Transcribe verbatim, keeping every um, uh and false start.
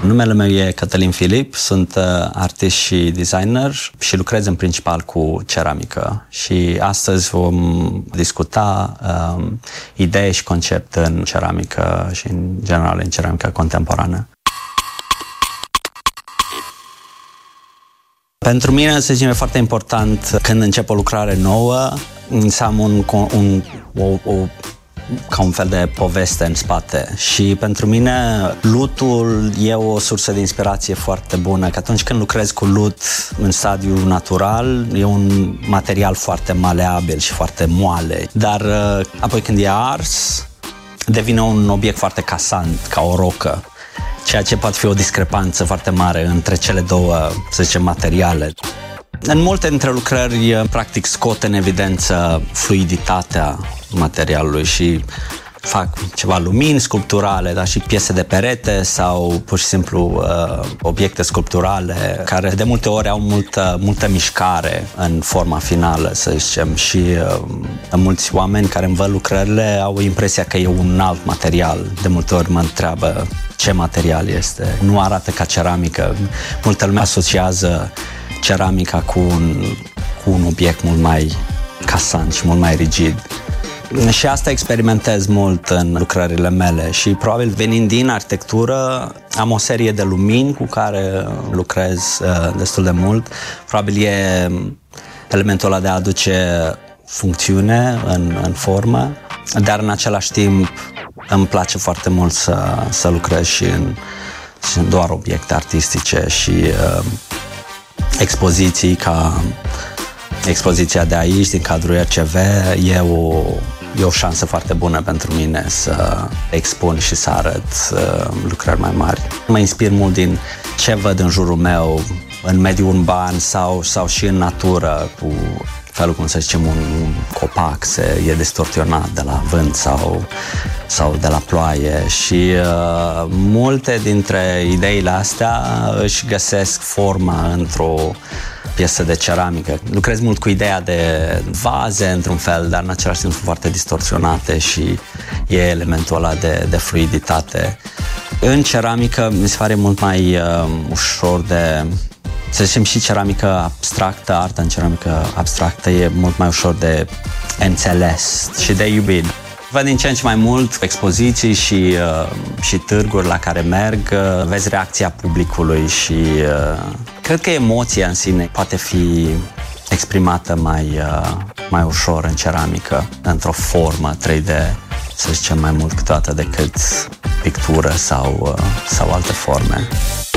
Numele meu e Cătălin Filip, sunt artist și designer și lucrez în principal cu ceramică. Și astăzi vom discuta um, idei și concept în ceramică și în general în ceramică contemporană. Pentru mine, să zicem, e foarte important când încep o lucrare nouă să am un, un, o, o, ca un fel de poveste în spate. Și pentru mine lutul e o sursă de inspirație foarte bună, că atunci când lucrezi cu lut în stadiu natural, e un material foarte maleabil și foarte moale. Dar apoi când e ars, devine un obiect foarte casant, ca o rocă. Ceea ce poate fi o discrepanță foarte mare între cele două, să zicem, materiale. În multe dintre lucrări, practic, scot în evidență fluiditatea materialului și fac ceva lumini sculpturale, dar și piese de perete sau pur și simplu uh, obiecte sculpturale care de multe ori au multă, multă mișcare în forma finală, să zicem, și uh, mulți oameni care îmi văd lucrările au impresia că e un alt material. De multe ori mă întreabă ce material este. Nu arată ca ceramică. Multă lume asociază ceramica cu un, cu un obiect mult mai casant și mult mai rigid. Și asta experimentez mult în lucrările mele și probabil venind din arhitectură am o serie de lumini cu care lucrez uh, destul de mult. Probabil e elementul ăla de a aduce funcțiune în, în formă, dar în același timp îmi place foarte mult să, să lucrez și în, și în doar obiecte artistice și uh, expoziții ca expoziția de aici, din cadrul R C V, e o, e o șansă foarte bună pentru mine să expun și să arăt uh, lucrări mai mari. Mă inspir mult din ce văd în jurul meu, în mediul urban sau, sau și în natură, cu felul cum să zicem un, un copac se e distorsionat de la vânt sau, sau de la ploaie și uh, multe dintre ideile astea își găsesc forma într-o piesă de ceramică. Lucrez mult cu ideea de vaze într-un fel, dar în același timp sunt foarte distorsionate și e elementul ăla de, de fluiditate. În ceramică mi se pare mult mai uh, ușor de, să zicem, și ceramică abstractă, arta în ceramică abstractă e mult mai ușor de înțeles și de iubit. Văd din ce în ce mai mult expoziții și, uh, și târguri la care merg, uh, vezi reacția publicului și uh, cred că emoția în sine poate fi exprimată mai, uh, mai ușor în ceramică, într-o formă trei D, să zicem, mai mult câteodată decât pictură sau, uh, sau alte forme.